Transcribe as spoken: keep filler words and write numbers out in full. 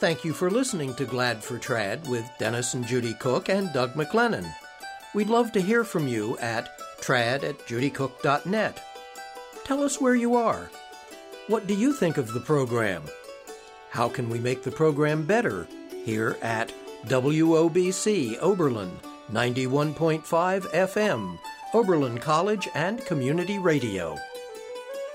Thank you for listening to Glad for Trad with Dennis and Judy Cook and Doug McLennan. We'd love to hear from you at trad at judy cook dot net. Tell us where you are. What do you think of the program? How can we make the program better here at W O B C Oberlin ninety-one point five F M, Oberlin College and Community Radio?